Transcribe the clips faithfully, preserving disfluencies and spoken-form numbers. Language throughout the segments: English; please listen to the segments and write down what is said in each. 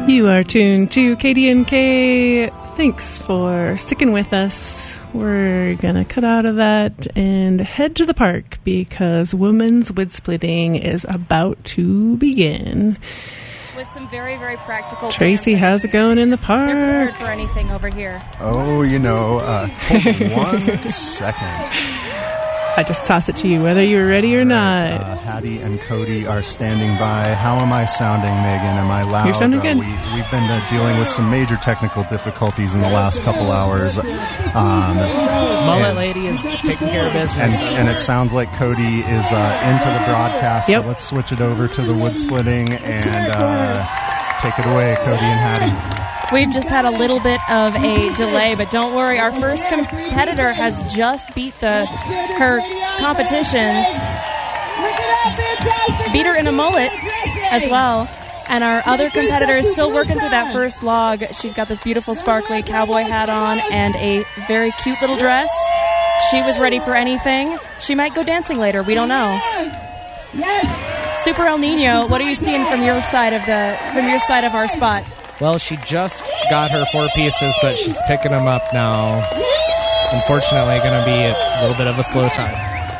You are tuned to K D N K. Thanks for sticking with us. We're going to cut out of that and head to the park because women's wood splitting is about to begin. With some very, very practical... Tracy, how's it going in the park? They're prepared for anything over here. Oh, you know, uh, hold one second. I just toss it to you, whether you're ready or not. Right, uh, Hattie and Cody are standing by. How am I sounding, Megan? Am I loud? You're sounding good. Uh, we, we've been uh, dealing with some major technical difficulties in the last couple hours. Um, Mullet and, Lady is taking care of business. And, and it sounds like Cody is uh, into the broadcast, yep. So let's switch it over to the wood splitting and uh, take it away, Cody and Hattie. We've just had a little bit of a delay, but don't worry. Our first competitor has just beat the her competition. Beat her in a mullet as well. And our other competitor is still working through that first log. She's got this beautiful sparkly cowboy hat on and a very cute little dress. She was ready for anything. She might go dancing later. We don't know. Yes. Super El Nino, what are you seeing from your side of the from your side of our spot? Well, she just got her four pieces, but she's picking them up now. Unfortunately, going to be a little bit of a slow time.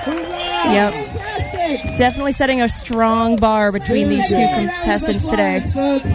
Yep. Definitely setting a strong bar between these two contestants today.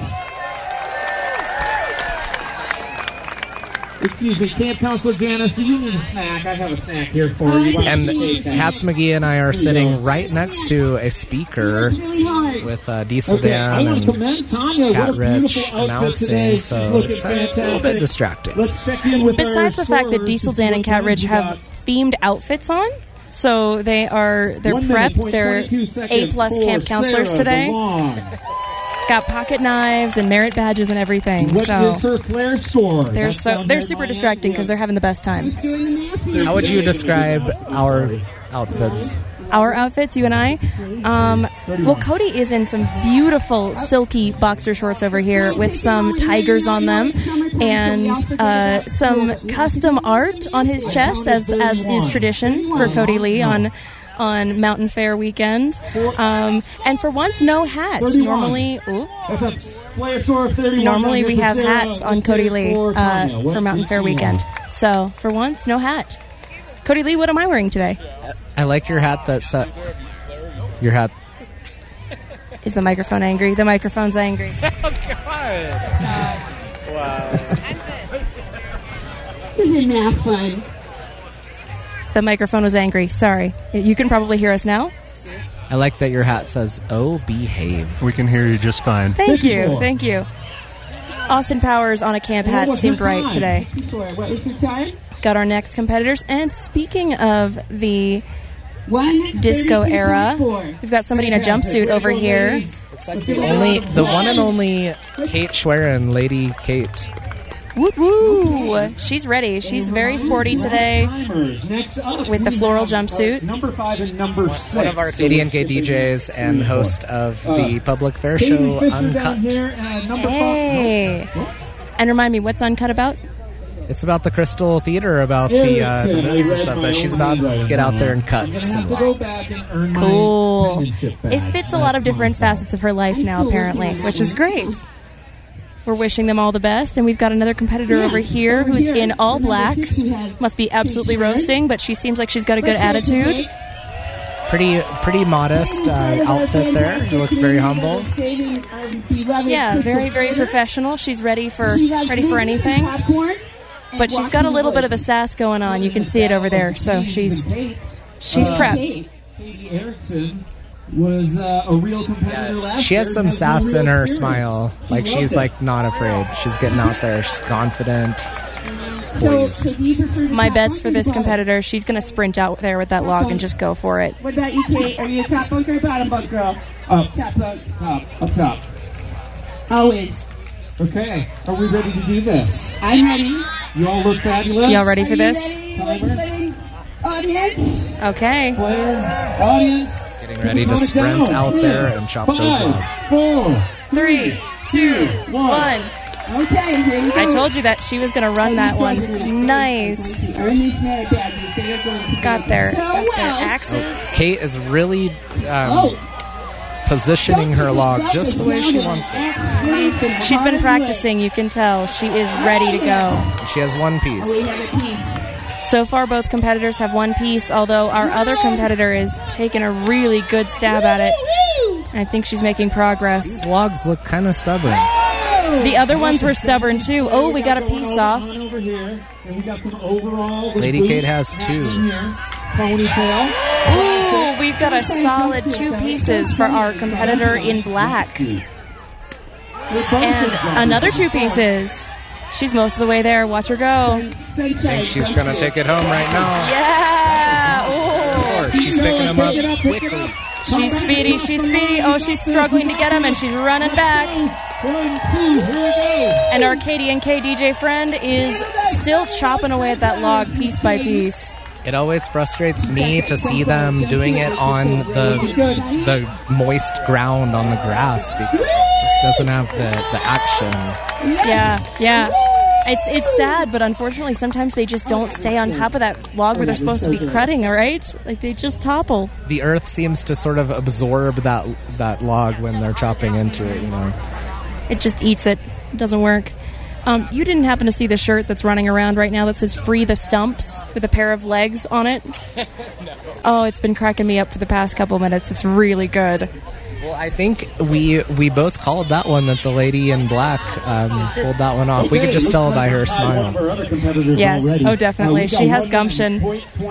Excuse me, Camp Counselor Janice, do you need a snack? I have a snack here for you. And Hats McGee and I are sitting right next to a speaker with uh, Diesel Dan and Cat Rich announcing, so it's, uh, it's a little bit distracting. Besides the fact that Diesel Dan and Cat Rich have themed outfits on, so they are they're prepped, they're A plus camp counselors today. Got pocket knives and merit badges and everything. What so is her flare score? they're so they're super distracting because they're having the best time. How would you describe our outfits? Our outfits, you and I? Um, well, Cody is in some beautiful silky boxer shorts over here with some tigers on them and uh, some custom art on his chest, as as is tradition for Cody Lee on on Mountain Fair weekend. Um, and for once, no hat. Normally, ooh, normally we have hats on Cody Lee uh, for Mountain Fair weekend. So for once, no hat. Cody Lee, what am I wearing today? I like your hat that's... Uh, your hat... Is the microphone angry? The microphone's angry. Oh, God. Wow. Isn't that fun? The microphone was angry. Sorry. You can probably hear us now. I like that your hat says, "Oh, behave." We can hear you just fine. Thank you. Thank you. Austin Powers on a camp hat seemed right today. What was your time? Got our next competitors. And speaking of the disco era, we've got somebody in a jumpsuit over here. Looks like the only, the one and only Kate Schwerin, Lady Kate. Woo woo! She's ready. She's very sporty today with the floral jumpsuit. Number five and number six. One of our K D N K D Js and host of the public fair show Uncut. Hey! And remind me, what's Uncut about? It's about the Crystal Theater, about the, uh, the movies and stuff, but she's about to get out there and cut some logs. Cool. It fits a lot of different facets of her life now, apparently, which is great. We're wishing them all the best, and we've got another competitor over here who's in all black. Must be absolutely roasting, but she seems like she's got a good attitude. Pretty pretty modest uh, outfit there. She looks very humble. Yeah, very, very professional. She's ready for ready for anything. But she's got a little bit of the sass going on. You can see it over there. So she's she's prepped. Was uh, a real competitor last She has some sass in her smile. Like, she's, like, not afraid. She's getting out there. She's confident, poised. My bets for this competitor, she's going to sprint out there with that log and just go for it. What about you, Kate? Are you a top bunk or a bottom bunk girl? Up. Top bunk. Top. Up top. Always. Okay. Are we ready to do this? I'm ready. You all look fabulous. Y'all ready for this? Ready? Audience. Okay. Player, audience. Getting ready to sprint out there and chop those logs. Four, Three, two, one. Okay, here you go. I told you that she was going to run that one. Nice. Got their, got their axes. Kate is really um, positioning her log just the way she wants it. She's been practicing, you can tell. She is ready to go. She has one piece. So far, both competitors have one piece, although our other competitor is taking a really good stab at it. I think she's making progress. These logs look kind of stubborn. The other ones were stubborn, too. Oh, we got a piece off. Lady Kate has two. Ooh, we've got a solid two pieces for our competitor in black. And another two pieces. She's most of the way there. Watch her go. I think she's going to take it home right now. Yeah! Or she's picking them up quickly. She's speedy, she's speedy. Oh, she's struggling to get him, and she's running back. And our K D N K D J friend is still chopping away at that log piece by piece. It always frustrates me to see them doing it on the the moist ground on the grass because it just doesn't have the, the action. Yeah, yeah. It's it's sad, but unfortunately sometimes they just don't stay on top of that log where they're supposed to be cutting, all right? Like, they just topple. The earth seems to sort of absorb that that log when they're chopping into it, you know. It just eats it. It doesn't work. Um, you didn't happen to see the shirt that's running around right now that says "Free the Stumps" with a pair of legs on it? No. Oh, it's been cracking me up for the past couple minutes. It's really good. Well, I think we we both called that one, that the lady in black um, pulled that one off. We could just tell by her smile. Yes, oh, definitely. She has gumption.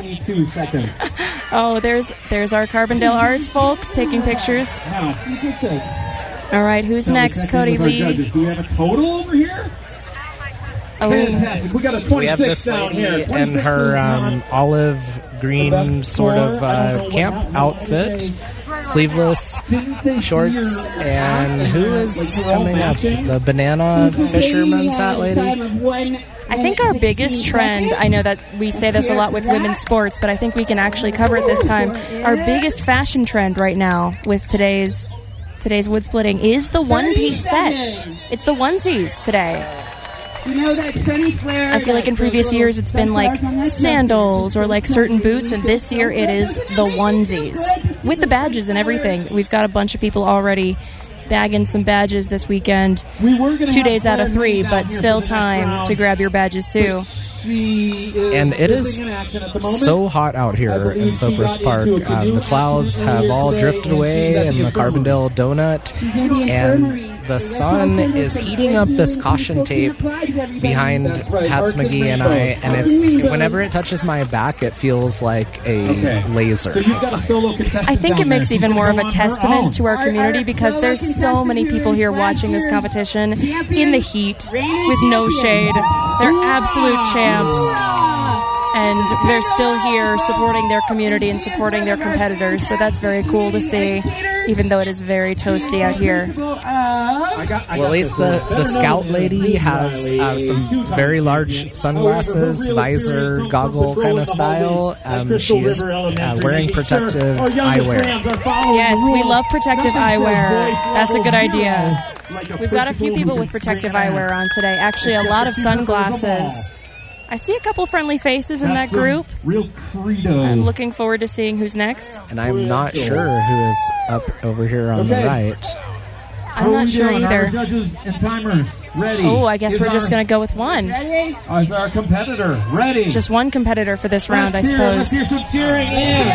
Oh, there's there's our Carbondale Arts folks taking pictures. All right, who's next? Cody Lee. Do we have a total over here? Oh. Fantastic. We got a We have twenty-six this down lady here. in her um, olive green sort of uh, camp outfit, sleeveless shorts, and who is coming up? The banana fisherman's hat lady? I think our biggest trend, I know that we say this a lot with women's sports, but I think we can actually cover it this time. Our biggest fashion trend right now with today's today's wood splitting is the one-piece sets. It's the onesies today. I feel like in previous years it's been like sandals or like certain boots, and this year it is the onesies with the badges and everything. We've got a bunch of people already bagging some badges this weekend. Two days out of three, but still time to grab your badges too. And it is so hot out here in Cypress Park. Um, the clouds have all drifted away in the Carbondale Donut, and the sun is heating up this caution tape behind Hats McGee and I, and it's whenever it touches my back, it feels like a laser. I think it makes even more of a testament to our community because there's so many people here watching this competition in the heat with no shade. They're absolute champs. And they're still here supporting their community and supporting their competitors. So that's very cool to see, even though it is very toasty out here. Well, at least the, the scout lady has uh, some very large sunglasses, visor, goggle kind of style. Um, she is uh, wearing protective eyewear. Yes, we love protective eyewear. That's a good idea. We've got a few people with protective eyewear on today. Actually, a lot of sunglasses. I see a couple friendly faces in that group. Real credo. I'm looking forward to seeing who's next. And I'm not sure who is up over here on Okay. the right. I'm not sure Our either. judges and timers ready. Oh, I guess Is we're just our- going to go with one. Is our competitor ready? Just one competitor for this round, I Let's hear- Let's suppose. hear some cheering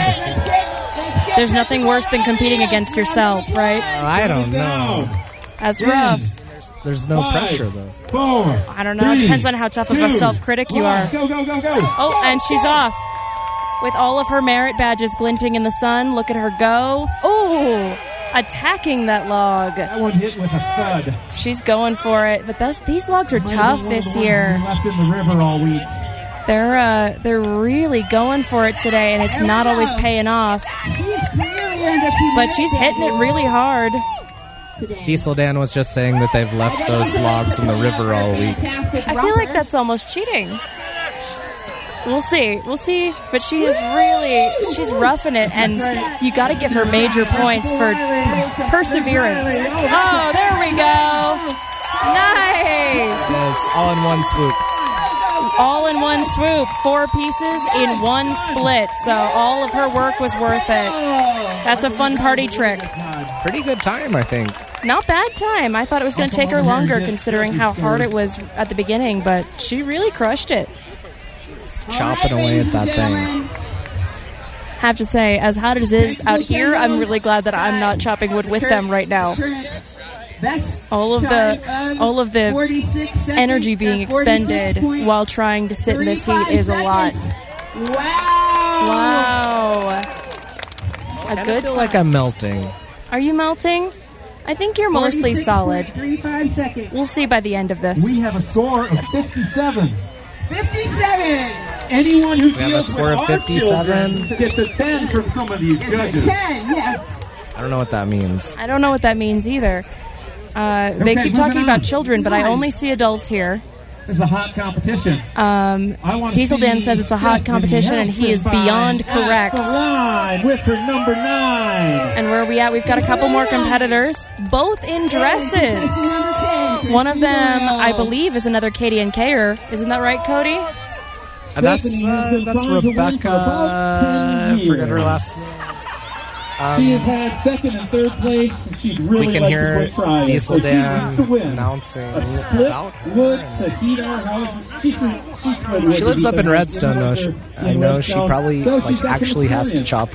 in. There's nothing worse than competing against yourself, right? I don't know. That's rough. There's no Five. pressure, though. Four. I don't know. It three, depends on how tough of a two, self-critic you one. are. Go, go, go, go. Oh, and she's off. With all of her merit badges glinting in the sun, look at her go. Oh, attacking that log. That one hit with a thud. She's going for it. But those, these logs are Might have tough been one of this the ones year. we left in the river all week. They're uh, they're really going for it today, and it's not always paying off. But she's hitting it really hard. Diesel Dan was just saying that they've left those logs in the river all week. I feel like that's almost cheating. We'll see. We'll see. But she is really, she's roughing it, and you got to give her major points for per- perseverance. Oh, there we go. Nice. It's all in one swoop. all in one swoop. Four pieces in one split. So all of her work was worth it. That's a fun party trick. Pretty good time, I think. Not bad time. I thought it was going to take her longer considering how hard it was at the beginning, but she really crushed it. Chopping away at that thing. Have to say, as hot as it is out here, I'm really glad that I'm not chopping wood with them right now. All of the all of the energy being expended while trying to sit in this heat is a lot. Wow! Wow. A I good feel time. like I'm melting. Are you melting? I think you're mostly solid. thirty-five seconds. We'll see by the end of this. We have a score of fifty-seven. fifty-seven. Anyone who We have a deals score with of our fifty-seven. children gets a ten from some of these judges. ten, yes. I don't know what that means. I don't know what that means either. Uh, they Okay, keep moving talking on. about children, but I only see adults here. This is a hot competition. Um, I want to Diesel Dan see says it's a hot Stephanie competition, and he is Helfenbein beyond at correct. the line with her number nine. And where are we at? We've got a couple more competitors, both in dresses. One of them, I believe, is another Katie and Kayer. Isn't that right, Cody? Uh, that's Stephanie has uh, been that's trying to win Rebecca. for about ten I forget her years. last name. She Um, has had second and third place. And she'd really we can like hear to try it. Diesel So she Dan wants to win. announcing A split about wood her. Tahita house. She's, she's split wood She lives up in Tahita. Redstone, though. She, I know she Redstone. probably So she's like got some actually has to experience. chop